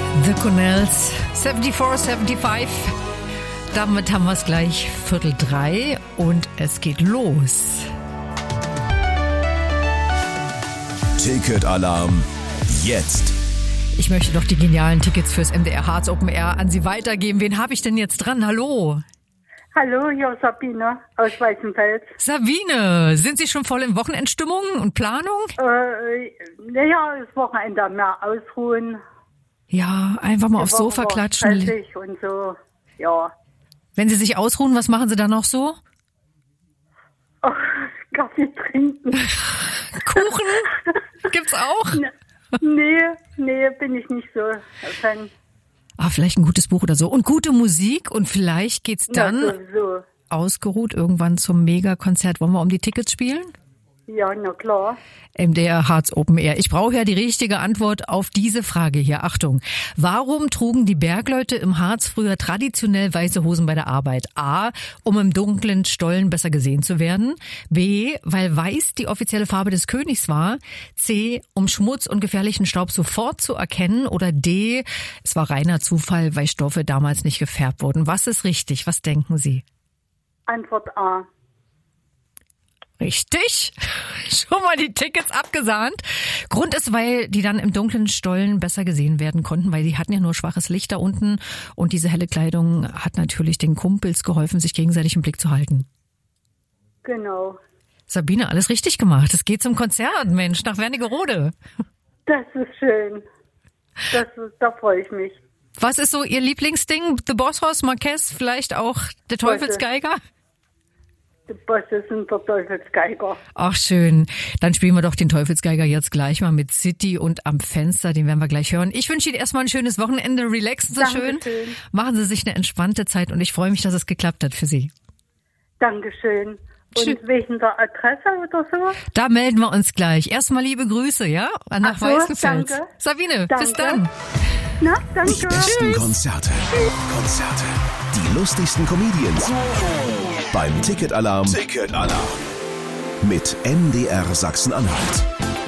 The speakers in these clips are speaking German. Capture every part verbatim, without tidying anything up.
The Connells, vierundsiebzig, fünfundsiebzig. Damit haben wir es gleich Viertel drei und es geht los. Ticketalarm jetzt. Ich möchte doch die genialen Tickets fürs M D R Harz Open Air an Sie weitergeben. Wen habe ich denn jetzt dran? Hallo. Hallo, hier ist Sabine aus Weißenfels. Sabine, sind Sie schon voll in Wochenendstimmung und Planung? Äh, naja, das Wochenende mehr ausruhen. Ja, einfach mal Die aufs Woche Sofa war klatschen. stressig und so, ja. Wenn Sie sich ausruhen, was machen Sie dann noch so? Oh, Kaffee trinken. Kuchen? Gibt's auch? Nee, nee, bin ich nicht so Fan. Ah, vielleicht ein gutes Buch oder so. Und gute Musik und vielleicht geht's dann Ja, so, so. ausgeruht irgendwann zum Megakonzert. Wollen wir um die Tickets spielen? Ja, na klar. M D R Harz Open Air. Ich brauche ja die richtige Antwort auf diese Frage hier. Achtung. Warum trugen die Bergleute im Harz früher traditionell weiße Hosen bei der Arbeit? A, um im dunklen Stollen besser gesehen zu werden. B, weil weiß die offizielle Farbe des Königs war. C, um Schmutz und gefährlichen Staub sofort zu erkennen. Oder D, es war reiner Zufall, weil Stoffe damals nicht gefärbt wurden. Was ist richtig? Was denken Sie? Antwort A. Richtig. Schon mal die Tickets abgesahnt. Grund ist, weil die dann im dunklen Stollen besser gesehen werden konnten, weil die hatten ja nur schwaches Licht da unten und diese helle Kleidung hat natürlich den Kumpels geholfen, sich gegenseitig im Blick zu halten. Genau. Sabine, alles richtig gemacht. Es geht zum Konzert, Mensch, nach Wernigerode. Das ist schön. Das ist, da freue ich mich. Was ist so Ihr Lieblingsding? The Boss Hoss, Marquez, vielleicht auch der Teufelsgeiger? Die Bosse sind der Teufelsgeiger. Ach schön, dann spielen wir doch den Teufelsgeiger jetzt gleich mal mit City und am Fenster, den werden wir gleich hören. Ich wünsche Ihnen erstmal ein schönes Wochenende, relaxen Sie schön, Dankeschön. Machen Sie sich eine entspannte Zeit und ich freue mich, dass es geklappt hat für Sie. Dankeschön. Und Schön. wegen der Adresse oder so? Da melden wir uns gleich. Erstmal liebe Grüße, ja? Nach Ach so, Weißenfels. danke. Sabine, Danke. bis dann. Na, danke. Die besten Konzerte. Konzerte. Die lustigsten Comedians. Beim Ticketalarm. Ticketalarm. Mit M D R Sachsen-Anhalt.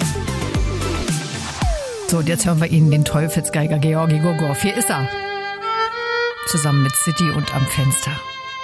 So, und jetzt hören wir Ihnen den Teufelsgeiger Georgi Gogorf. Hier ist er. Zusammen mit City und am Fenster.